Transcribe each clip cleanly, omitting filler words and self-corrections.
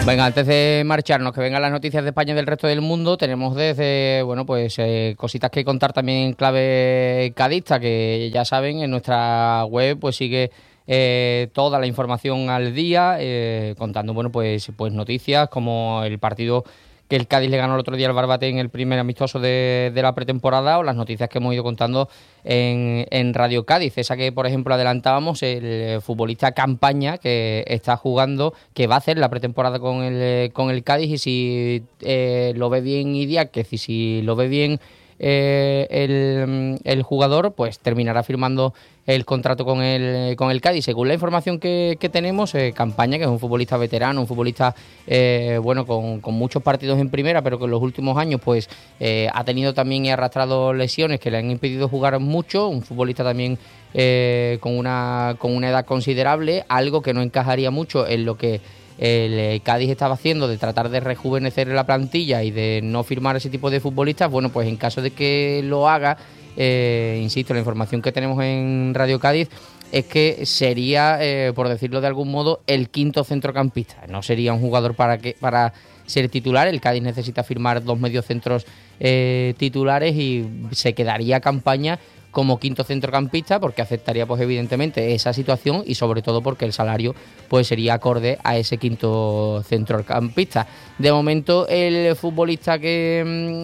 Venga, antes de marcharnos, que vengan las noticias de España y del resto del mundo, tenemos desde, bueno, pues cositas que contar también en clave cadista, que ya saben, en nuestra web pues sigue toda la información al día, contando, bueno, pues noticias como el partido que el Cádiz le ganó el otro día al Barbate en el primer amistoso de la pretemporada, o las noticias que hemos ido contando en Radio Cádiz. Esa que, por ejemplo, adelantábamos, el futbolista Campaña, que está jugando, que va a hacer la pretemporada con el Cádiz, y si lo ve bien Idiáquez, y si lo ve bien el jugador, pues terminará firmando el contrato con el Cádiz. Según la información que tenemos, Campaña, que es un futbolista veterano, un futbolista bueno, con muchos partidos en primera, pero que en los últimos años pues ha tenido también y arrastrado lesiones que le han impedido jugar mucho, un futbolista también con una edad considerable, algo que no encajaría mucho en lo que el Cádiz estaba haciendo, de tratar de rejuvenecer la plantilla y de no firmar ese tipo de futbolistas. Bueno, pues en caso de que lo haga, insisto, la información que tenemos en Radio Cádiz es que sería, por decirlo de algún modo, el quinto centrocampista. No sería un jugador para ser titular. El Cádiz necesita firmar 2 mediocentros titulares, y se quedaría Campaña como quinto centrocampista, porque aceptaría pues evidentemente esa situación, y sobre todo porque el salario pues sería acorde a ese quinto centrocampista. De momento, el futbolista que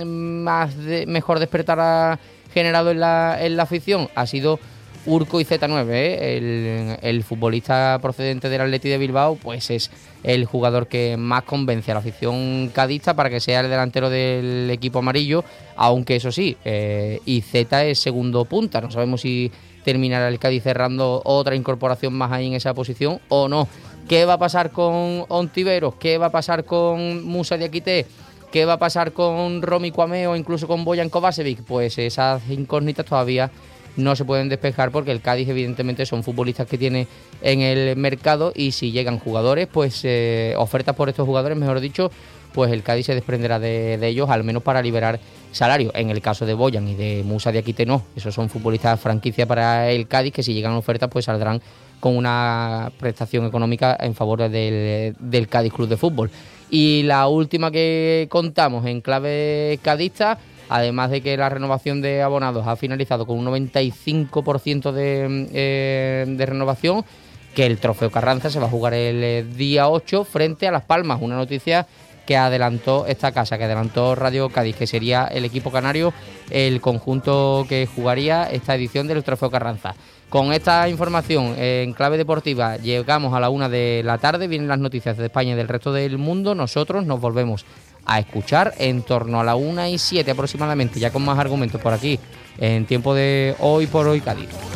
mejor despertar ha generado en la afición ha sido Urco IZ9, el futbolista procedente del Athletic de Bilbao, pues es el jugador que más convence a la afición cadista para que sea el delantero del equipo amarillo, aunque eso sí, IZ es segundo punta. No sabemos si terminará el Cádiz cerrando otra incorporación más ahí en esa posición o no. ¿Qué va a pasar con Ontiveros? ¿Qué va a pasar con Musa Diakité? ¿Qué va a pasar con Romy Kwame o incluso con Bojan Kovačević? Pues esas incógnitas todavía no se pueden despejar, porque el Cádiz evidentemente son futbolistas que tiene en el mercado, y si llegan jugadores, pues ofertas por estos jugadores, mejor dicho, pues el Cádiz se desprenderá de ellos, al menos para liberar salario. En el caso de Bojan y de Musa Diakité no, esos son futbolistas franquicia para el Cádiz, que si llegan ofertas pues saldrán con una prestación económica en favor del Cádiz Club de Fútbol. Y la última que contamos en clave cadista, además de que la renovación de abonados ha finalizado con un 95% de renovación, que el Trofeo Carranza se va a jugar el día 8 frente a Las Palmas. Una noticia que adelantó esta casa, que adelantó Radio Cádiz, que sería el equipo canario el conjunto que jugaría esta edición del Trofeo Carranza. Con esta información en clave deportiva llegamos a la 1 de la tarde, vienen las noticias de España y del resto del mundo. Nosotros nos volvemos a escuchar en torno a la 1:07 aproximadamente, ya con más argumentos por aquí, en tiempo de Hoy por Hoy Cádiz.